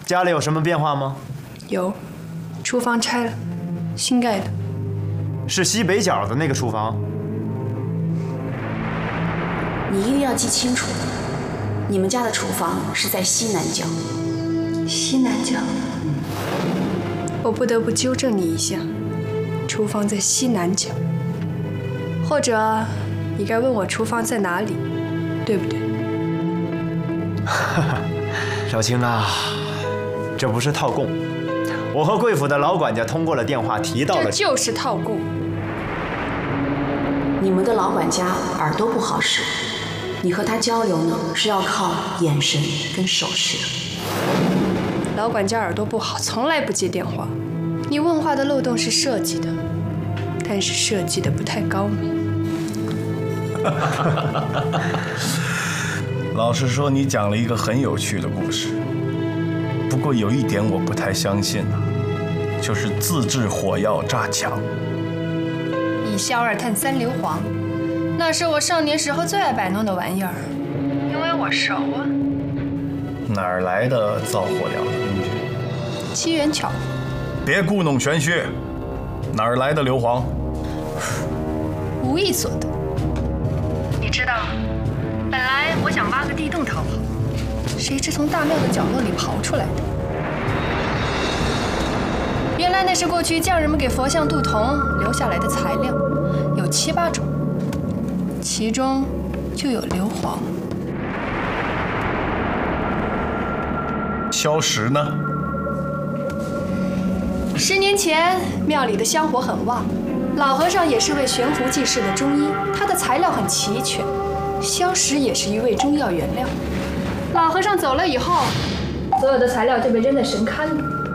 家里有什么变化吗？ 有，厨房拆了，新盖的。 是西北角的那个厨房。 你一定要记清楚，你们家的厨房是在西南角。 西南角。我不得不纠正你一下，厨房在西南角。或者，你该问我厨房在哪里，对不对？ 小青啊，这不是套供。我和贵府的老管家通过了电话提到了。 这就是套供。 你们的老管家耳朵不好使，你和他交流呢是要靠眼神跟手势的。 老管家耳朵不好，从来不接电话。你问话的漏洞是设计的，但是设计的不太高明。 老实说，你讲了一个很有趣的故事。不过有一点我不太相信啊，就是自制火药炸墙。 一硝二碳三硫磺，那是我少年时候最爱摆弄的玩意儿，因为我熟啊。 哪儿来的造火药的工具？ 机缘巧合。 别故弄玄虚，哪儿来的硫磺？ 无意所得。你知道，本来我想挖个地洞逃跑，谁知从大庙的角落里刨出来的。原来那是过去匠人们给佛像镀铜留下来的材料，有7、8种，其中就有硫磺。 硝石呢 ？10年前，庙里的香火很旺，老和尚也是位悬壶济世的中医，他的材料很齐全，硝石也是一味中药原料。老和尚走了以后，所有的材料就被扔在神龛里。